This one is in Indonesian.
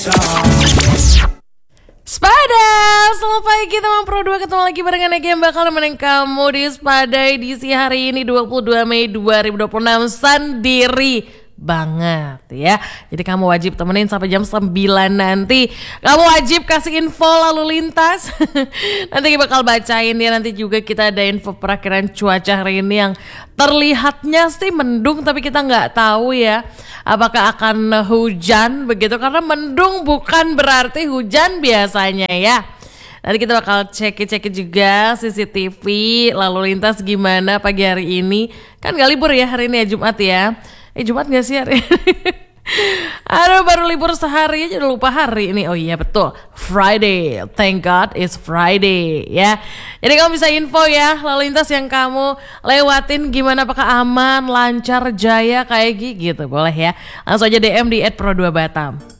Spada, selamat pagi teman Pro 2, ketemu lagi barengan Egi yang bakal nemenin kamu di Spada edisi hari ini 22 Mei 2026 sendiri banget ya. Jadi kamu wajib temenin sampai jam 9 nanti. Kamu wajib kasih info lalu lintas. Nanti kita bakal bacain ya. Nanti juga kita ada info perakiraan cuaca hari ini yang terlihatnya sih mendung, tapi kita nggak tahu ya apakah akan hujan begitu, karena mendung bukan berarti hujan biasanya ya. Nanti kita bakal cek juga CCTV lalu lintas gimana pagi hari ini. Kan gak libur ya hari ini ya, Jumat ya. Jumat gak sih hari ini? Aduh, baru libur sehari aja udah lupa hari ini. Oh iya betul, Friday. Thank God it's Friday ya. Jadi kamu bisa info ya lalu lintas yang kamu lewatin gimana, apakah aman, lancar, jaya kayak gitu. Boleh ya. Langsung aja DM di @pro2batam.